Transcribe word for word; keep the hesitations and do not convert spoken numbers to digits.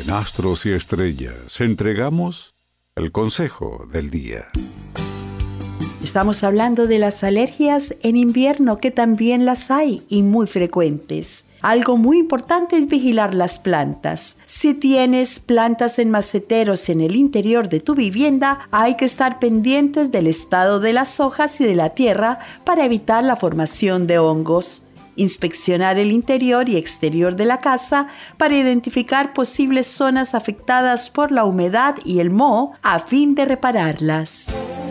En Astros y Estrellas entregamos el consejo del día. Estamos hablando de las alergias en invierno, que también las hay y muy frecuentes. Algo muy importante es vigilar las plantas. Si tienes plantas en maceteros en el interior de tu vivienda, hay que estar pendientes del estado de las hojas y de la tierra para evitar la formación de hongos. Inspeccionar el interior y exterior de la casa para identificar posibles zonas afectadas por la humedad y el moho a fin de repararlas.